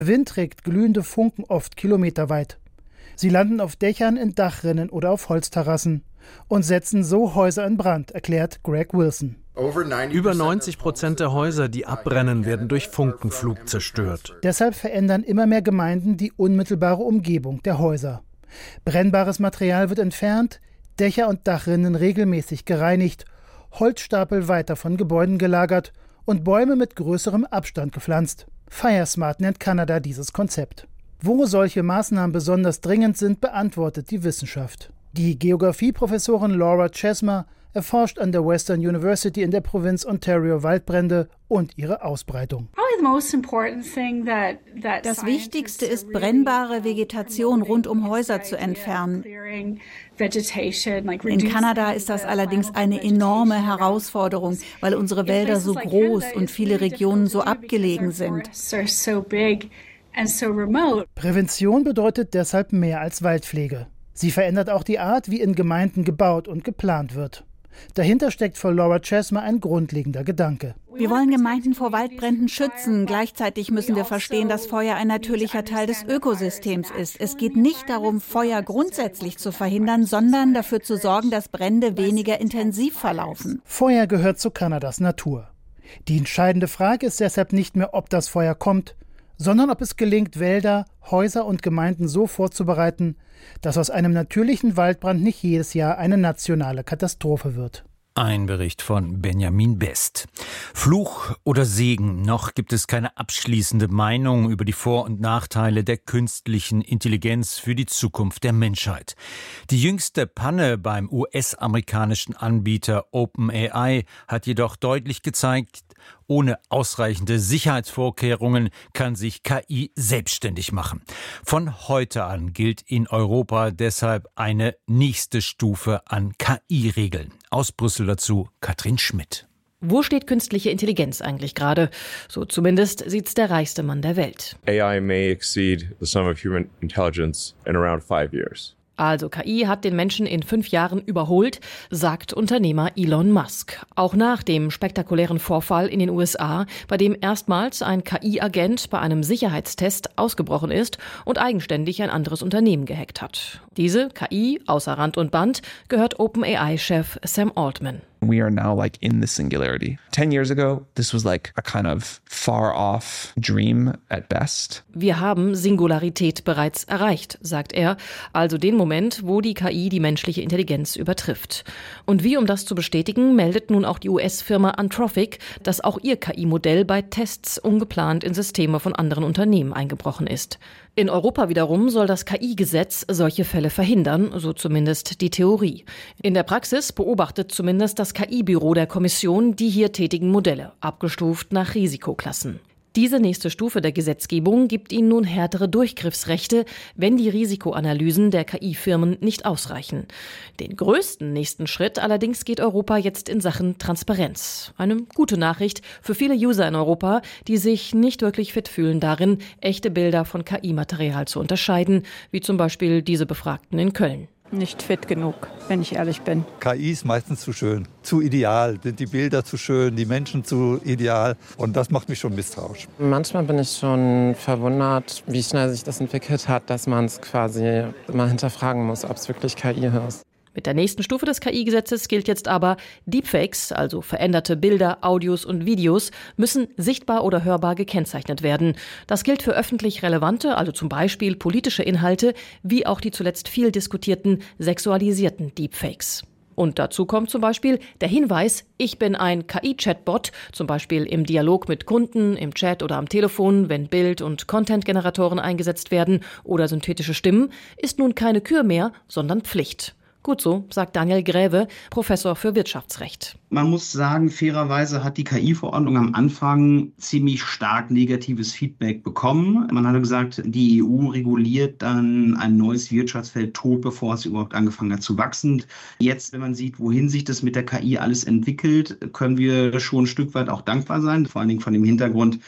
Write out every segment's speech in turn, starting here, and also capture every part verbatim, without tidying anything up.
Wind trägt glühende Funken oft kilometerweit. Sie landen auf Dächern, in Dachrinnen oder auf Holzterrassen und setzen so Häuser in Brand, erklärt Greg Wilson. Über neunzig Prozent der Häuser, die abbrennen, werden durch Funkenflug zerstört. Deshalb verändern immer mehr Gemeinden die unmittelbare Umgebung der Häuser. Brennbares Material wird entfernt, Dächer und Dachrinnen regelmäßig gereinigt, Holzstapel weiter von Gebäuden gelagert und Bäume mit größerem Abstand gepflanzt. FireSmart nennt Kanada dieses Konzept. Wo solche Maßnahmen besonders dringend sind, beantwortet die Wissenschaft. Die Geografieprofessorin Laura Chesma erforscht an der Western University in der Provinz Ontario Waldbrände und ihre Ausbreitung. Das Wichtigste ist, brennbare Vegetation rund um Häuser zu entfernen. In Kanada ist das allerdings eine enorme Herausforderung, weil unsere Wälder so groß und viele Regionen so abgelegen sind. Prävention bedeutet deshalb mehr als Waldpflege. Sie verändert auch die Art, wie in Gemeinden gebaut und geplant wird. Dahinter steckt für Laura Chesma ein grundlegender Gedanke. Wir wollen Gemeinden vor Waldbränden schützen. Gleichzeitig müssen wir verstehen, dass Feuer ein natürlicher Teil des Ökosystems ist. Es geht nicht darum, Feuer grundsätzlich zu verhindern, sondern dafür zu sorgen, dass Brände weniger intensiv verlaufen. Feuer gehört zu Kanadas Natur. Die entscheidende Frage ist deshalb nicht mehr, ob das Feuer kommt, sondern ob es gelingt, Wälder, Häuser und Gemeinden so vorzubereiten, dass aus einem natürlichen Waldbrand nicht jedes Jahr eine nationale Katastrophe wird. Ein Bericht von Benjamin Best. Fluch oder Segen? Noch gibt es keine abschließende Meinung über die Vor- und Nachteile der künstlichen Intelligenz für die Zukunft der Menschheit. Die jüngste Panne beim U S-amerikanischen Anbieter OpenAI hat jedoch deutlich gezeigt, ohne ausreichende Sicherheitsvorkehrungen kann sich K I selbstständig machen. Von heute an gilt in Europa deshalb eine nächste Stufe an K I-Regeln. Aus Brüssel dazu Katrin Schmidt. Wo steht künstliche Intelligenz eigentlich gerade? So zumindest sieht's der reichste Mann der Welt. A I may exceed the sum of human intelligence in around five years. Also K I hat den Menschen in fünf Jahren überholt, sagt Unternehmer Elon Musk. Auch nach dem spektakulären Vorfall in den U S A, bei dem erstmals ein K I-Agent bei einem Sicherheitstest ausgebrochen ist und eigenständig ein anderes Unternehmen gehackt hat. Diese K I, außer Rand und Band, gehört OpenAI-Chef Sam Altman. We are now like in the singularity. Ten years ago, this was like a kind of far off dream at best. Wir haben Singularität bereits erreicht, sagt er, also den Moment, wo die K I die menschliche Intelligenz übertrifft. Und wie um das zu bestätigen, meldet nun auch die U S-Firma Anthropic, dass auch ihr K I-Modell bei Tests ungeplant in Systeme von anderen Unternehmen eingebrochen ist. In Europa wiederum soll das K I-Gesetz solche Fälle verhindern, so zumindest die Theorie. In der Praxis beobachtet zumindest das K I-Büro der Kommission die hier tätigen Modelle, abgestuft nach Risikoklassen. Diese nächste Stufe der Gesetzgebung gibt ihnen nun härtere Durchgriffsrechte, wenn die Risikoanalysen der K I-Firmen nicht ausreichen. Den größten nächsten Schritt allerdings geht Europa jetzt in Sachen Transparenz. Eine gute Nachricht für viele User in Europa, die sich nicht wirklich fit fühlen darin, echte Bilder von K I-Material zu unterscheiden, wie zum Beispiel diese Befragten in Köln. Nicht fit genug, wenn ich ehrlich bin. K I ist meistens zu schön, zu ideal, sind die Bilder zu schön, die Menschen zu ideal und das macht mich schon misstrauisch. Manchmal bin ich schon verwundert, wie schnell sich das entwickelt hat, dass man es quasi mal hinterfragen muss, ob es wirklich K I ist. Mit der nächsten Stufe des K I-Gesetzes gilt jetzt aber, Deepfakes, also veränderte Bilder, Audios und Videos, müssen sichtbar oder hörbar gekennzeichnet werden. Das gilt für öffentlich relevante, also zum Beispiel politische Inhalte, wie auch die zuletzt viel diskutierten sexualisierten Deepfakes. Und dazu kommt zum Beispiel der Hinweis, ich bin ein K I-Chatbot, zum Beispiel im Dialog mit Kunden, im Chat oder am Telefon, wenn Bild- und Content-Generatoren eingesetzt werden oder synthetische Stimmen, ist nun keine Kür mehr, sondern Pflicht. Gut so, sagt Daniel Gräve, Professor für Wirtschaftsrecht. Man muss sagen, fairerweise hat die K I-Verordnung am Anfang ziemlich stark negatives Feedback bekommen. Man hat gesagt, die E U reguliert dann ein neues Wirtschaftsfeld tot, bevor es überhaupt angefangen hat zu wachsen. Jetzt, wenn man sieht, wohin sich das mit der K I alles entwickelt, können wir schon ein Stück weit auch dankbar sein, vor allen Dingen von dem Hintergrund,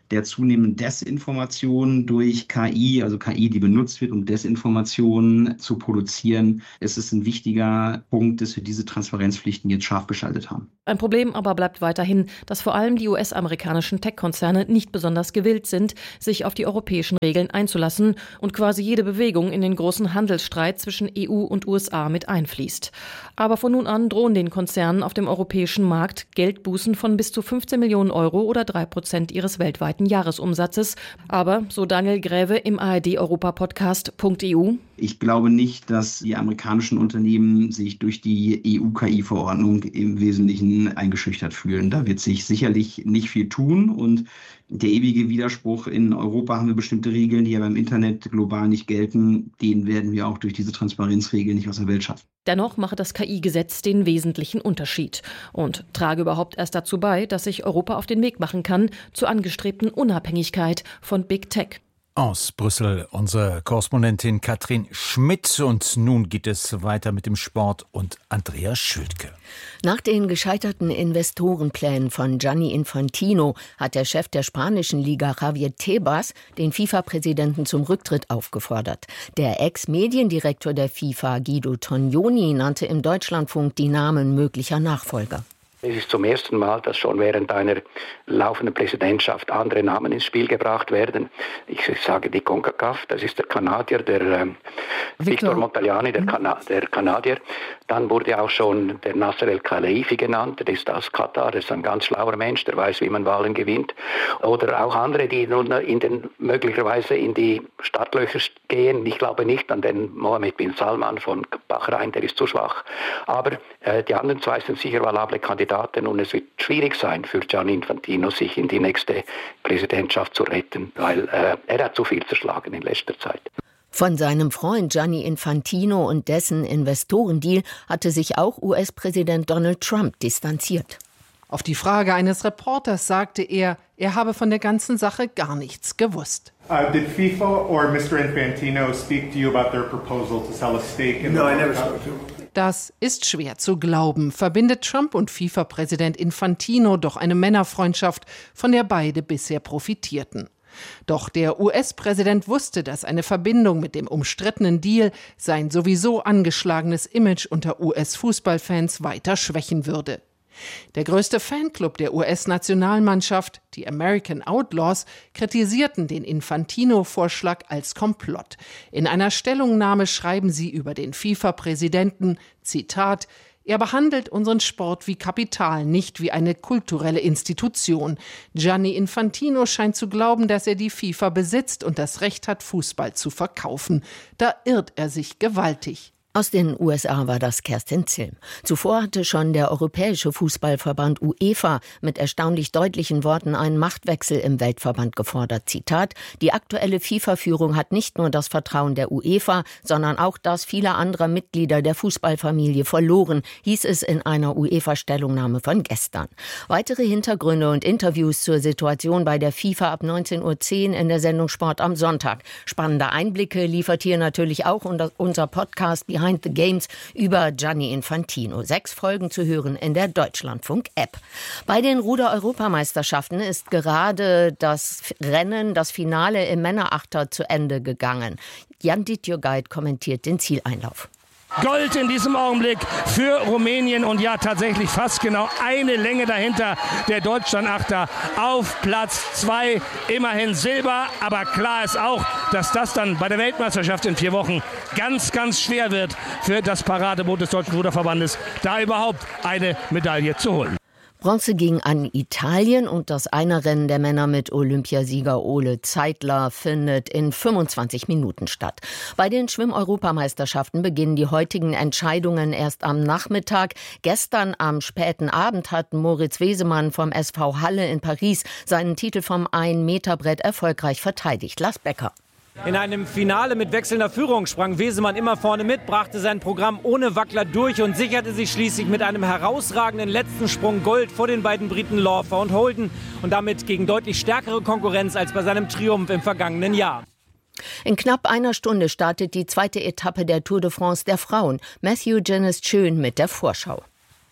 der zunehmenden Desinformation durch K I, also K I, die benutzt wird, um Desinformation zu produzieren, ist es ein wichtiger Punkt, dass wir diese Transparenzpflichten jetzt scharf geschaltet haben. Ein Problem aber bleibt weiterhin, dass vor allem die U S-amerikanischen Tech-Konzerne nicht besonders gewillt sind, sich auf die europäischen Regeln einzulassen und quasi jede Bewegung in den großen Handelsstreit zwischen E U und U S A mit einfließt. Aber von nun an drohen den Konzernen auf dem europäischen Markt Geldbußen von bis zu fünfzehn Millionen Euro oder drei Prozent ihres weltweiten Jahresumsatzes. Aber, so Daniel Gräve im A R D-Europa-Podcast .E U, ich glaube nicht, dass die amerikanischen Unternehmen sich durch die E U-K I-Verordnung im Wesentlichen eingeschüchtert fühlen. Da wird sich sicherlich nicht viel tun und der ewige Widerspruch, in Europa haben wir bestimmte Regeln, die ja beim Internet global nicht gelten, den werden wir auch durch diese Transparenzregeln nicht aus der Welt schaffen. Dennoch mache das K I-Gesetz den wesentlichen Unterschied und trage überhaupt erst dazu bei, dass sich Europa auf den Weg machen kann zur angestrebten Unabhängigkeit von Big Tech. Aus Brüssel unsere Korrespondentin Katrin Schmidt. Und nun geht es weiter mit dem Sport und Andrea Schülke. Nach den gescheiterten Investorenplänen von Gianni Infantino hat der Chef der spanischen Liga Javier Tebas den FIFA-Präsidenten zum Rücktritt aufgefordert. Der Ex-Mediendirektor der FIFA, Guido Tognoni, nannte im Deutschlandfunk die Namen möglicher Nachfolger. Es ist zum ersten Mal, dass schon während einer laufenden Präsidentschaft andere Namen ins Spiel gebracht werden. Ich sage die CONCACAF, das ist der Kanadier, der äh, Victor Montagliani, der, Kana- der Kanadier. Dann wurde auch schon der Nasser El-Khelaifi genannt, der ist aus Katar, der ist ein ganz schlauer Mensch, der weiß, wie man Wahlen gewinnt. Oder auch andere, die nun in den, möglicherweise in die Startlöcher gehen. Ich glaube nicht an den Mohammed bin Salman von Bahrain, der ist zu schwach. Aber äh, die anderen zwei sind sicher valable Kandidaten. Und es wird schwierig sein für Gianni Infantino, sich in die nächste Präsidentschaft zu retten, weil äh, er hat zu viel zerschlagen in letzter Zeit. Von seinem Freund Gianni Infantino und dessen Investorendeal hatte sich auch U S-Präsident Donald Trump distanziert. Auf die Frage eines Reporters sagte er, er habe von der ganzen Sache gar nichts gewusst. Uh, did FIFA or Mister Infantino speak to you about their proposal to sell a stake in the World Cup? Das ist schwer zu glauben, verbindet Trump und FIFA-Präsident Infantino doch eine Männerfreundschaft, von der beide bisher profitierten. Doch der U S-Präsident wusste, dass eine Verbindung mit dem umstrittenen Deal sein sowieso angeschlagenes Image unter U S-Fußballfans weiter schwächen würde. Der größte Fanclub der U S-Nationalmannschaft, die American Outlaws, kritisierten den Infantino-Vorschlag als Komplott. In einer Stellungnahme schreiben sie über den FIFA-Präsidenten, Zitat, er behandelt unseren Sport wie Kapital, nicht wie eine kulturelle Institution. Gianni Infantino scheint zu glauben, dass er die FIFA besitzt und das Recht hat, Fußball zu verkaufen. Da irrt er sich gewaltig. Aus den U S A war das Kerstin Zilm. Zuvor hatte schon der Europäische Fußballverband UEFA mit erstaunlich deutlichen Worten einen Machtwechsel im Weltverband gefordert. Zitat, die aktuelle FIFA-Führung hat nicht nur das Vertrauen der UEFA, sondern auch das vieler anderer Mitglieder der Fußballfamilie verloren, hieß es in einer UEFA-Stellungnahme von gestern. Weitere Hintergründe und Interviews zur Situation bei der FIFA ab neunzehn Uhr zehn in der Sendung Sport am Sonntag. Spannende Einblicke liefert hier natürlich auch unser Podcast Behind the Games über Gianni Infantino. Sechs Folgen zu hören in der Deutschlandfunk-App. Bei den Ruder-Europameisterschaften ist gerade das Rennen, das Finale im Männerachter zu Ende gegangen. Jan Dietjurgeit kommentiert den Zieleinlauf. Gold in diesem Augenblick für Rumänien und ja tatsächlich fast genau eine Länge dahinter der Deutschlandachter auf Platz zwei. Immerhin Silber, aber klar ist auch, dass das dann bei der Weltmeisterschaft in vier Wochen ganz, ganz schwer wird für das Paradeboot des Deutschen Ruderverbandes, da überhaupt eine Medaille zu holen. Bronze ging an Italien und das Einerrennen der Männer mit Olympiasieger Ole Zeitler findet in fünfundzwanzig Minuten statt. Bei den Schwimm-Europameisterschaften beginnen die heutigen Entscheidungen erst am Nachmittag. Gestern am späten Abend hat Moritz Wesemann vom S V Halle in Paris seinen Titel vom ein-Meter-Brett erfolgreich verteidigt. Lars Becker. In einem Finale mit wechselnder Führung sprang Wesemann immer vorne mit, brachte sein Programm ohne Wackler durch und sicherte sich schließlich mit einem herausragenden letzten Sprung Gold vor den beiden Briten Lawfer und Holden und damit gegen deutlich stärkere Konkurrenz als bei seinem Triumph im vergangenen Jahr. In knapp einer Stunde startet die zweite Etappe der Tour de France der Frauen. Matthew Jennis Schön mit der Vorschau.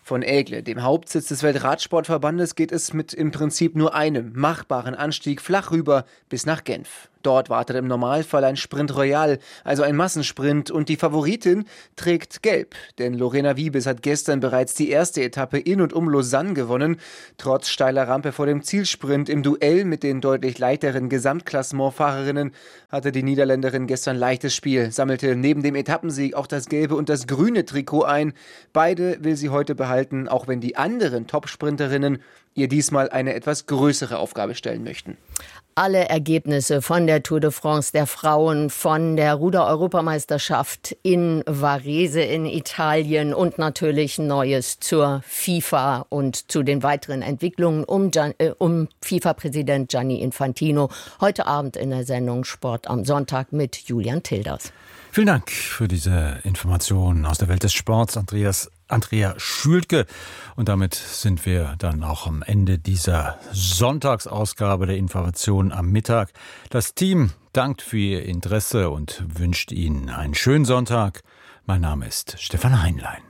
Von Aigle, dem Hauptsitz des Weltradsportverbandes, geht es mit im Prinzip nur einem machbaren Anstieg flach rüber bis nach Genf. Dort wartet im Normalfall ein Sprint Royal, also ein Massensprint, und die Favoritin trägt gelb, denn Lorena Wiebes hat gestern bereits die erste Etappe in und um Lausanne gewonnen. Trotz steiler Rampe vor dem Zielsprint im Duell mit den deutlich leichteren Gesamtklassementfahrerinnen hatte die Niederländerin gestern leichtes Spiel, sammelte neben dem Etappensieg auch das gelbe und das grüne Trikot ein. Beide will sie heute behalten, auch wenn die anderen Topsprinterinnen ihr diesmal eine etwas größere Aufgabe stellen möchten. Alle Ergebnisse von der Tour de France der Frauen, von der Ruder-Europameisterschaft in Varese in Italien und natürlich Neues zur FIFA und zu den weiteren Entwicklungen um, Gian, äh, um FIFA-Präsident Gianni Infantino. Heute Abend in der Sendung Sport am Sonntag mit Julian Tilders. Vielen Dank für diese Informationen aus der Welt des Sports, Andreas Andrea Schülke. Und damit sind wir dann auch am Ende dieser Sonntagsausgabe der Information am Mittag. Das Team dankt für Ihr Interesse und wünscht Ihnen einen schönen Sonntag. Mein Name ist Stefan Heinlein.